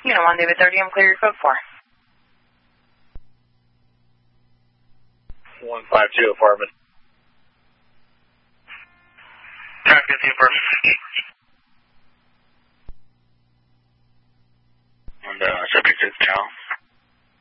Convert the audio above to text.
Unit 1, David 30, I'm clear your code 4. 152 apartment. Traffic at the apartment. And subject is Cal.